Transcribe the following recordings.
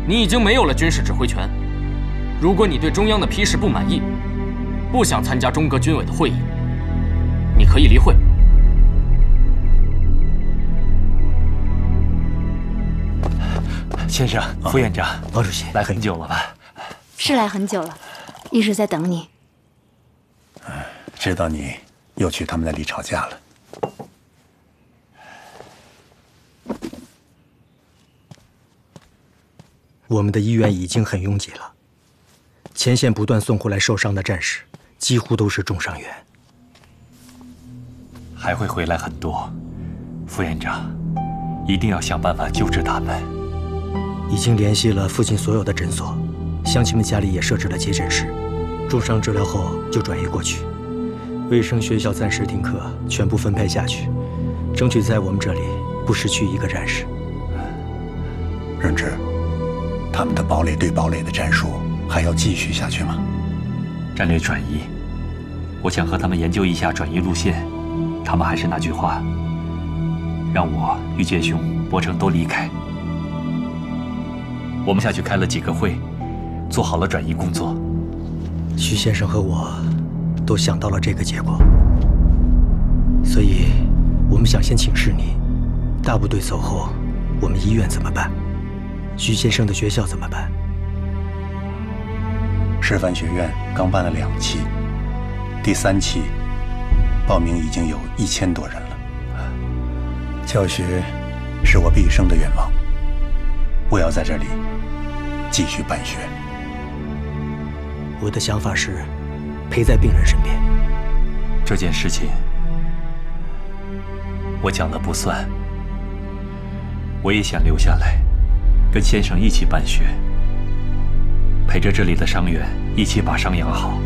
你已经没有了军事指挥权。如果你对中央的批示不满意，不想参加中革军委的会议，你可以离会。 先生，副院长， 毛主席来很久了吧？ 是来很久了，一直在等你。 知道你又去他们那里吵架了。 我们的医院已经很拥挤了，前线不断送回来受伤的战士，几乎都是重伤员。 还会回来很多，副院长，一定要想办法救治他们。 已经联系了附近所有的诊所，乡亲们家里也设置了急诊室，重伤治疗后就转移过去。卫生学校暂时停课，全部分配下去，争取在我们这里不失去一个战士。 任之，他们的堡垒对堡垒的战术还要继续下去吗？ 战略转移，我想和他们研究一下转移路线。他们还是那句话，让我、玉剑兄、伯承都离开。我们下去开了几个会，做好了转移工作。 徐先生和我都想到了这个结果，所以我们想先请示你，大部队走后，我们医院怎么办？徐先生的学校怎么办？ 师范学院刚办了2期，第3期报名已经有1000多人了。教学是我毕生的愿望，我要在这里继续办学。 我的想法是陪在病人身边。 这件事情我讲了不算，我也想留下来，跟先生一起办学，陪着这里的伤员一起把伤养好。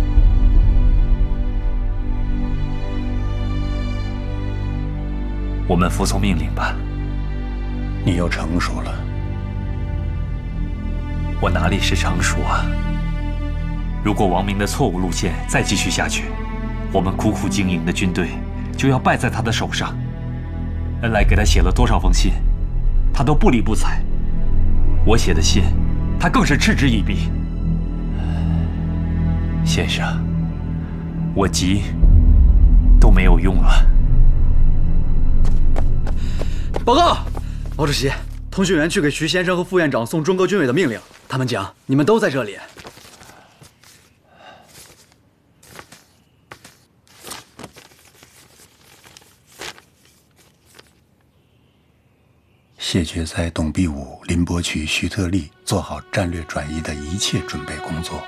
我们服从命令吧。 你又成熟了。 我哪里是成熟啊？如果王明的错误路线再继续下去，我们苦苦经营的军队就要败在他的手上。恩来给他写了多少封信，他都不理不睬。我写的信，他更是嗤之以鼻。先生，我急都没有用了。 报告，毛主席，通讯员去给徐先生和副院长送中革军委的命令，他们讲你们都在这里。 谢绝在董必武、林伯渠、徐特立做好战略转移的一切准备工作。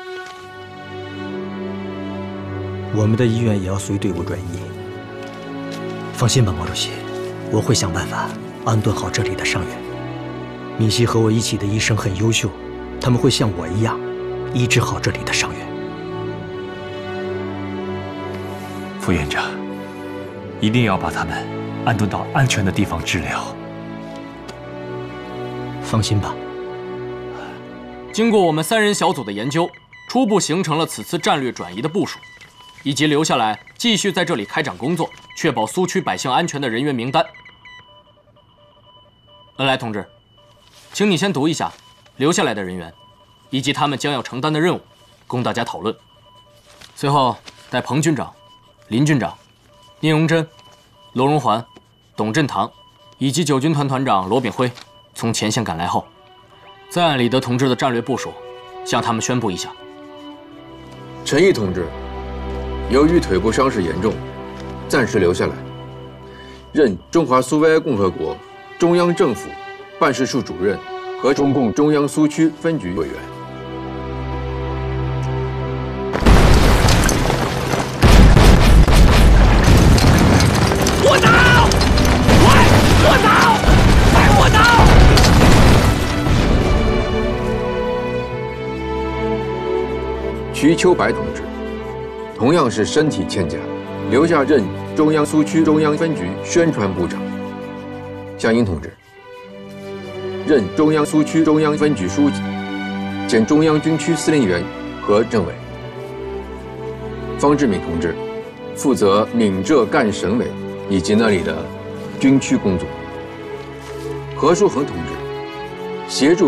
我们的医院也要随队伍转移。放心吧，毛主席，我会想办法安顿好这里的伤员。闽西和我一起的医生很优秀，他们会像我一样医治好这里的伤员。 副院长，一定要把他们安顿到安全的地方治疗。 放心吧。 经过我们3人小组的研究，初步形成了此次战略转移的部署，以及留下来继续在这里开展工作，确保苏区百姓安全的人员名单。恩来同志，请你先读一下留下来的人员，以及他们将要承担的任务，供大家讨论。随后，待彭军长、林军长、聂荣臻、罗荣桓、董振堂以及9军团团长罗炳辉从前线赶来后，再按李德同志的战略部署，向他们宣布一下。 陈毅同志，由于腿部伤势严重，暂时留下来，任中华苏维埃共和国中央政府办事处主任和中共中央苏区分局委员。 我倒！快，我倒！快，我倒！ 瞿秋白同志，同样是身体欠佳，留下任中央苏区中央分局宣传部长。向英同志，任中央苏区中央分局书记，兼中央军区司令员和政委。方志敏同志，负责闽浙赣省委以及那里的军区工作。何树恒同志，协助